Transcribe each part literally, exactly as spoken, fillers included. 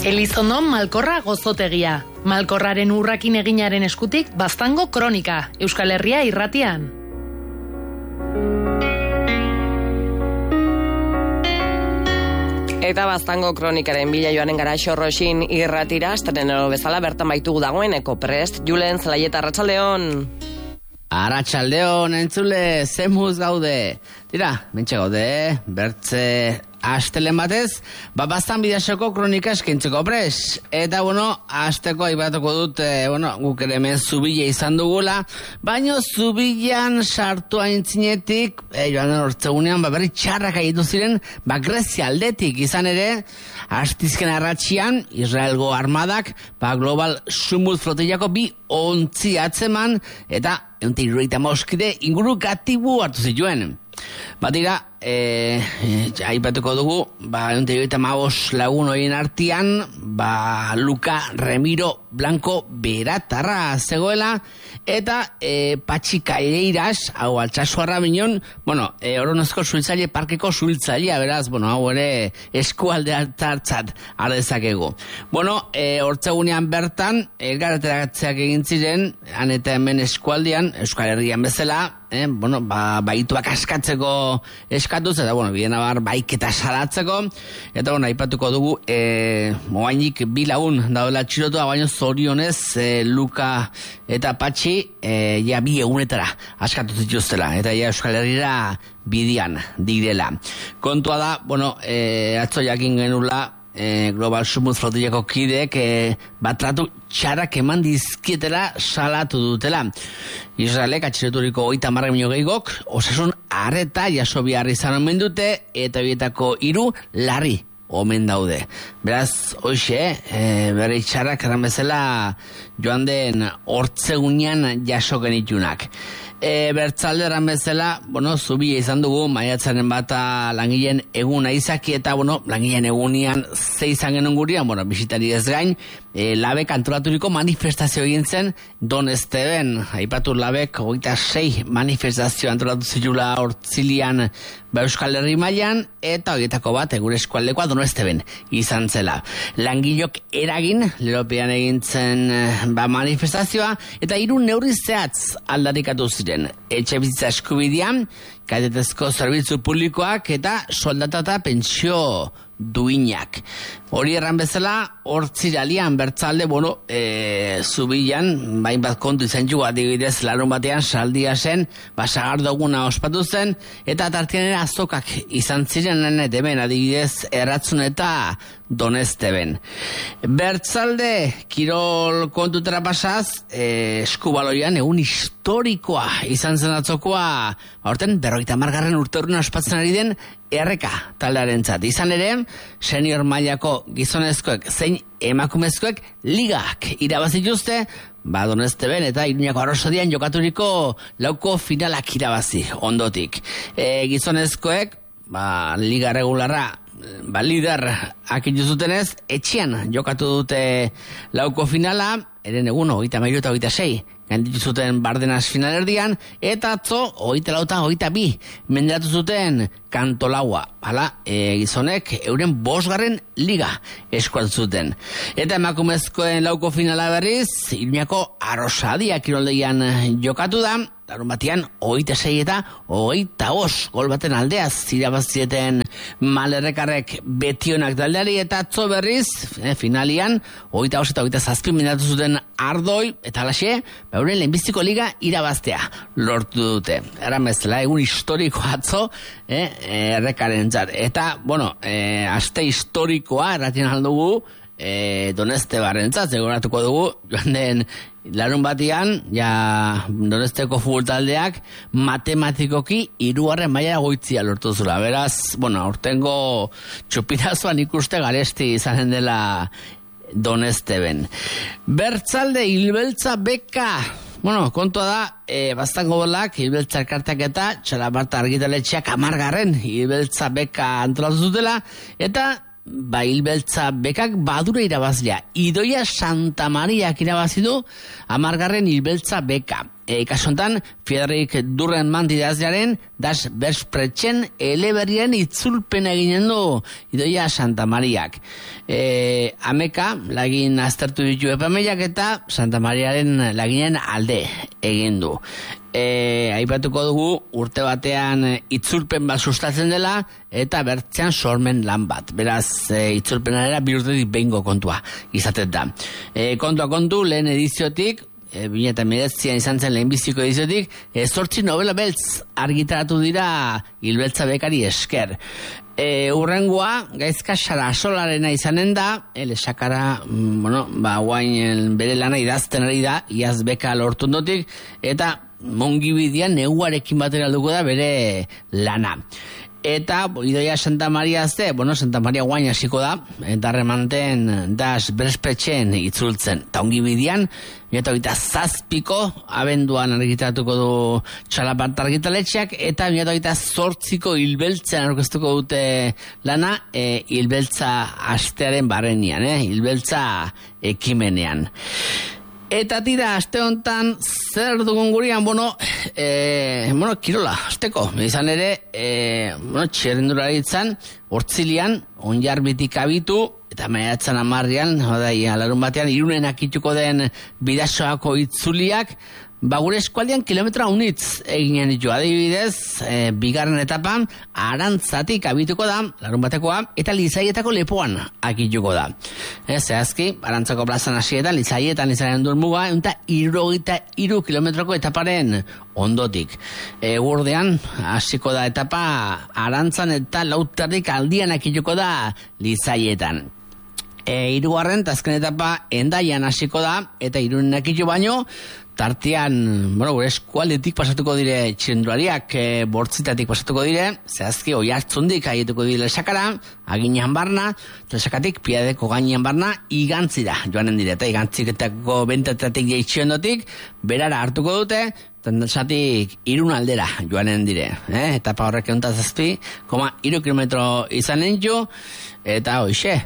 Elizondo Malkorra gozotegia. Malkorraren urrakin eginaren eskutik Baztango kronika, Euskal Herria irratian. Eta Baztango kronikaren bila joanen gara xorroxin irratira, estrenero bezala bertan baitugu dagoeneko prest. Julen, Zelaieta, arratsaldeon. Arratsaldeon, entzule, zemuz gaude. Tira, mentxe gaude, bertze astelen batez, ba, Baztan Bidaxoko kronika eskintzeko pres. Eta, bueno, asteko aipatuko dut, e, bueno, guk ere hemen zubila izan dugula, baino zubilan sartu aintzinetik, e, joan den hortzegunean, ba, berri txarrak aietu ziren, ba, Grezia aldetik izan ere, astizken arratxian, Israelgo armadak, ba, Global Sumut flotillako bi ontzi atzeman, eta eunte irroita mauskide inguru gatibu hartu zituen. Batira, e, e, aipatuko dugu, ba, eunte irroita maus lagun horien artian, ba, Luka Remiro Blanco Beratarra zegoela, eta e, Patxi Kaileiras, hau altxasuarra binon, bueno, e, Oronozko suhiltzaile parkeko suhiltzailea, beraz, bueno, hau ere eskualde hartzat ardezakegu. Bueno, e, hortzegunean bertan, elgarreteratzeak egin ziren, han eta hemen eskualdean, Euskal Herrian bezala, eh, bueno, ba, baituak askatzeko eskatuz, eta, bueno, bidena bar, baiketa salatzeko, eta, bueno, aipatuko dugu, e, moainik bi lagun daudela txirotua, baina zorionez, e, Luka eta Patxi, e, ja bi egunetara askatu zituztela, eta ja Euskal Herrira bidian direla. Kontua da, bueno, e, atzo jakin genula, e, Global Sumut flotillako kideek e, batratu txarrak eman dizkietela salatu dutela. Israelek atxiloturiko oita marra minio gehigok, osasun arreta jaso behar izan omen dute, eta bietako hiru larri omen daude. Beraz, hoxe, e, bere txarrak erran bezala joan den hortzegunean jaso genitunak. E, bertzalde eran bezala, bueno, zubia izan dugu, maiatzaren bata langileen eguna izaki, eta, bueno, langileen egunian ze izan genuen gurian, bueno, bisitari ez gain, e, labek antolaturiko manifestazio egin zen, Don Esteben, aipatu labek, hogeita sei manifestazio antolatu zitula hortzilian ba Euskal Herri mailan, eta horietako bat, gure eskualdekoa Don Esteben izan zela. Langilok eragin, leropean egin zen ba manifestazioa, eta hiru neurri zehatz aldarikatu ziren. Etxe bizitza eskubidean, kaitetezko zerbitzu publikoak eta soldata eta pentsio duinak. Hori erran bezala, hortziralian bertzalde, bueno, e, zubilan, bain bat kontu izan jugu, adibidez, larun batean saldia zen, ba, sagardoguna ospatu zen, eta tartianen azokak izan ziren, eta hemen, adibidez, erratzun eta Don Esteben. Bertzalde, kirol kontutera pasaz, e, eskubaloian egun historikoa izan zen atzokoa, aurten, berrogeita margarren urteurren ospatzen ari den, erreka taldearentzat. Izan ere, senior mailako gizonezkoek zein emakumezkoek ligak irabazituzte, ba Don Esteben eta Iruñako Arrosadian jokaturiko lauko finalak irabazi ondotik. E, gizonezkoek, ba liga regularra, ba lider akitu zutenez, etxean jokatu dute lauko finala, eren egun hogeita hamairu eta hogeita sei ganditu zuten Bardenas finalerdian, eta atzo hogeita lau eta hogeita bi menderatu zuten Kantolaua. Hala, e, gizonek euren bosgarren liga eskuatu zuten. Eta emakumezkoen lauko finala berriz, Iruñako Arrosadia kiroldegian jokatu da, larun batean, hogeita sei eta hogeita bos gol baten aldeaz zirabazieten Malerrekarrek betionak taldeari, eta atzo berriz, eh, finalian, hogeita bos eta hogeita zazpi menderatu zuten Ardoi, eta alaxe, euren lehenbiztiko liga irabaztea lortu dute. Eran bezala, egun historiko atzo, eh, errekaren zar. Eta, bueno, eh, aste historikoa erratien aldugu, eh, Don Estebarren zat, zegoratuko dugu, joan den larun batean, ja Don Esteko futbol taldeak matematikoki hirugarren maila goitzia lortu zula. Beraz, bueno, aurtengo txupinazoan ikuste garesti izanen dela Don Esteben. Bertzalde hilbeltza beka. Bueno, kontua da, e, Baztango bolak, hilbeltza elkartak eta Txalaparta argitaletxeak amargarren hilbeltza beka antolatu zutela, eta ba hilbeltza bekak badura irabazlea. Idoia Santa Mariak irabazi du amargarren hilbeltza beka. e, kasontan, Friedrich Durren mantidazjaren, das Berspretxen eleberrien itzulpen eginen du Idoia Santa Mariak. E, ameka, lagin aztertu ditu epameiak eta Santa Mariaren laginen alde egin du. E, aipatuko dugu urte batean itzulpen bat sustatzen dela eta bertzean sormen lan bat. Beraz, e, itzulpenarera bi urtetik behingo kontua izaten da. E, kontua kontu, lehen ediziotik, e, bi mila hemeretzian izan zen lehenbiziko ediziotik, e, zortzi novela beltz argitaratu dira Hilbeltza bekari esker. E, urrengoa, Gaizka Sarasolarena izanen da, ele sakara, mm, bueno, ba, guain bere lana idazten ari da, iaz beka lortu ondotik, eta mongibidian neguarekin batera dugu da bere lana. Eta Idoia Santa Maria azte, bueno, Santa Maria guain hasiko da, eta remanten das Berspretxen itzultzen. Ta ongibidian, eta eta zazpiko abenduan argitaratuko du Txalaparta argitaletxeak, eta eta zortziko Hilbeltzen aurkeztuko dute lana, e, Hilbeltza astearen barrenian, eh? Hilbeltza ekimenean. Eta tira, aste honetan, zer dugun gurian, bueno, e, bueno, kirola, asteko, izan ere, e, bueno, txerrendularitzan, hortzilian, onjarbitik abitu, eta maiatzan amarrian, odai, alarun batean, Irunen akituko den bidasoako itzuliak, ba gure eskualdean kilometra unitz eginen ditu. Adibidez, e, bigarren etapan, Arantzatik abituko da, larun batekoa, eta Lizaietako lepoan akituko da. Ez, zehazki, Arantzako plazan hasietan, Lizaietan izaren duen muga, eta irrogeita iru kilometroko etaparen ondotik. E, Gurdean, hasiko da etapa Arantzan eta Lautarrik aldian akituko da Lizaietan. E, Hirugarren, azken etapa Hendaian hasiko da, eta Irunen akitu baino, tartean, bueno, gure eskualdetik pasatuko dire txirrendulariak, e, bortzitatik pasatuko dire, zehazki Oiartzundik aietuko dire Lesakara, Aginan barna, Lesakatik Piadeko gainean barna, igantzira joanen dire, eta igantziketako bentatatik jaitxiondotik, berara hartuko dute, tendesatik Irun aldera joanen dire, eh? Etapa horrek eguntazazpi, koma iru kilometro izanen jo, eta hoxe,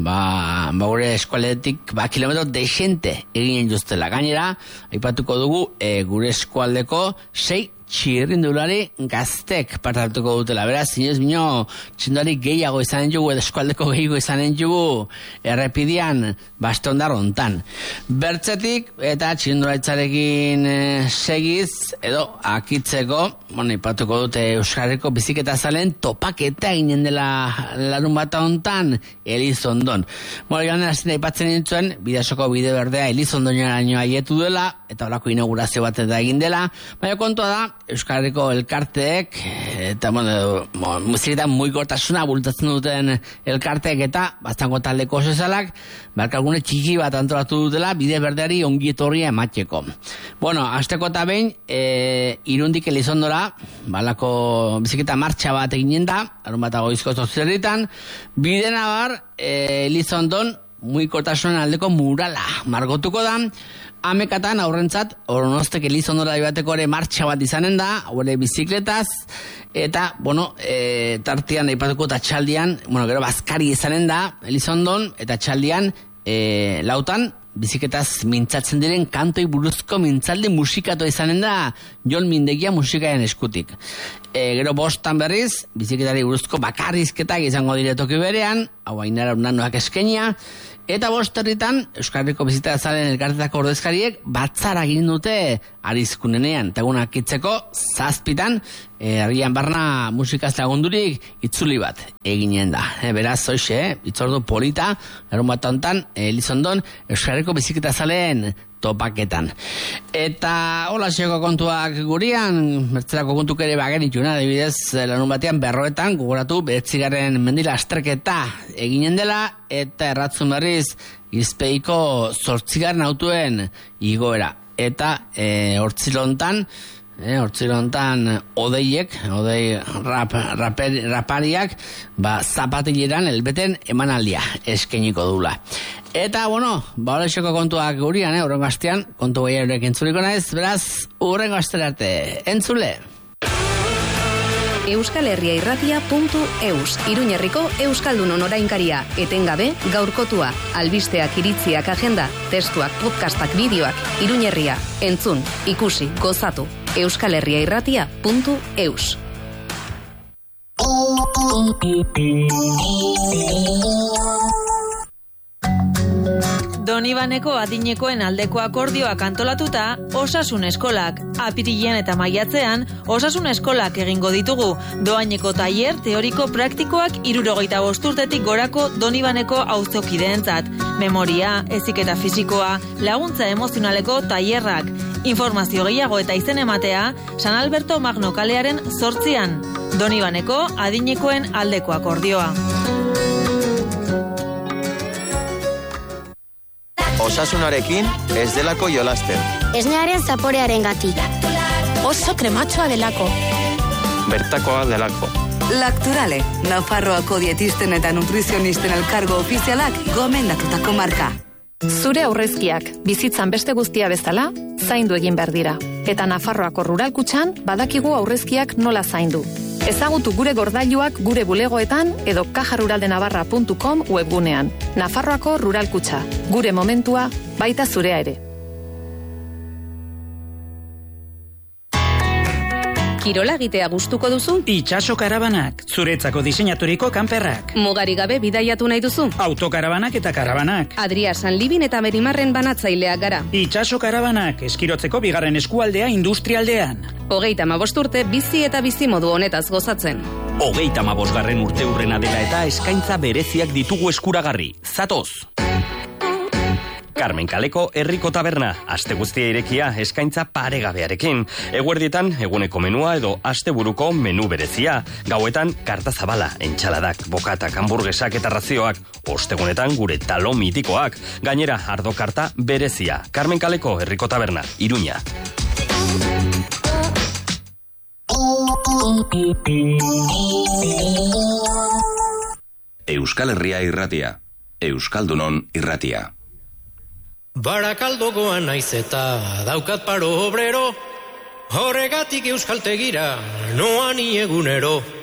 ba, ba gure eskualdetik ba, kilometro desente eginen justela. Gainera, aipatuko dugu e, gure eskualdeko sei txirrindulari gaztek partartuko dutela. Beraz, zinez bino txirrindulari gehiago izanen jugu, edo eskualdeko gehiago izanen jugu errepidian bastondar hontan. Bertzetik eta txirrindularitzarekin e, segiz, edo akitzeko, bueno, aipatuko dute Euskarriko biziketa zalen topaketa eginen dela larun bata hontan Elizondon. Bueno, joan erazten aipatzen nintzen, bidasoko bide berdea Elizondoneraino aietu dela, eta horako inaugurazio bat eta egin dela, baina kontua da, Euskarriko elkarteek, eta, bueno, muziketan muikortasuna bultatzen duten elkarteek eta bastango taldeko osesalak, barkalgune txiki bat antolatu dutela, bide berdeari ongi etorria ematxeko. Bueno, azteko eta behin, e, Irundik Elizondora, balako biziketa martxa bat eginen da, arun bat agoizko zozerritan, bide nabar, e, Elizondon, muikortasunen aldeko murala margotuko da, amekatan aurrentzat, Oronostek Elizondora ibateko ere martxa bat izanen da, hori bizikletaz, eta, bueno, e, tartean aipatuko eta txaldian, bueno, gero bazkari izanen da, Elizondon, eta txaldian, e, lautan, biziketaz mintzatzen diren kantoi buruzko mintzaldi musikatu izanen da Jon Mindegia musikaren eskutik. E, gero bostan berriz, biziketari buruzko bakarrizketak izango dire toki berean, hau ainara unanoak eskenia, eta bosterritan, Euskarriko bizita zaren elkartetako ordezkariek batzara egin dute arizkunenean, tagunak itzeko zazpitan, herrian barna musikaz lagundurik itzuli bat eginen da. E, beraz, hoxe, eh? Itzordu polita, erun bat ontan, Elizondon, Euskarriko biziketa zalen topaketan. Eta hola xeko kontuak gurian, bertzerako kontuk ere bagenituna, adibidez, lanun batean berroetan, guguratu, behetzigarren mendila asterketa eginen dela, eta erratzun berriz, izpeiko zortzigarren autuen igoera. Eta e, hortzilontan, E, hortzilontan odeiek, odei rap, raper, rapariak, ba, zapatileran elbeten emanaldia eskeniko dula. Eta, bueno, ba, horrexoko kontuak gurian, eh, horrengo astean, kontu gehiago eurek entzuliko naiz, beraz, horrengo astera arte, entzule! euskal herria irratia puntu eus. Iruñerriko Euskaldunon orainkaria, etengabe, gaurkotua, albisteak, iritziak, agenda, testuak, podcastak, bideoak, Iruñerria, entzun, ikusi, gozatu, euskal herria irratia puntu eus. Donibaneko adinekoen aldeko akordioak antolatuta, Osasun Eskolak. Apirilean eta maiatzean, Osasun Eskolak egingo ditugu. Dohaineko tailer teoriko praktikoak hirurogeita bost urtetik gorako Donibaneko auzokideentzat. Memoria, heziketa fisikoa, laguntza emozionaleko tailerrak. Informazio gehiago eta izen ematea, San Alberto Magno kalearen zortzian. Donibaneko adinekoen aldeko akordioa. Osasunarekin ez delako jolasten. Esnearen zaporearen gatik. Oso krematxoa delako. Bertakoa delako. Lacturale, Nafarroako dietisten eta nutrizionisten elkargo ofizialak gomendatutako marka. Zure aurrezkiak, bizitzan beste guztia bezala, zaindu egin behar dira. Eta Nafarroako Ruralkutxan badakigu aurrezkiak nola zaindu. Ezagutu gure gordailuak gure bulegoetan edo kaja rural de navarra puntu com webgunean. Nafarroako Ruralkutxa, gure momentua, baita zurea ere. Kirola egitea gustuko duzu? Itxaso karabanak, zuretzako diseinaturiko kanperrak. Mugari gabe bidaiatu nahi duzu? Autokarabanak eta karabanak. Adria Sanlibin eta Merimarren banatzaileak gara. Itxaso karabanak, eskirotzeko bigarren eskualdea industrialdean. Hogeita hamabost urte bizi eta bizimodu honetaz gozatzen. Hogeita hamabosgarren urte urrena dela eta eskaintza bereziak ditugu eskuragarri. Zatoz! Carmen Kaleko Herriko Taberna, aste guztia irekia eskaintza paregabearekin. Eguerdietan eguneko menua edo asteburuko menu berezia. Gauetan karta zabala, entxaladak, bokatak, hamburguesak eta razioak. Ostegunetan gure talo mitikoak. Gainera, ardo karta berezia. Carmen Kaleko Herriko Taberna, Iruña. Euskal Herria irratia. Euskaldunon irratia. Barakaldokoan naiz eta daukat paro obrero, horregatik euskaltegira noan egunero.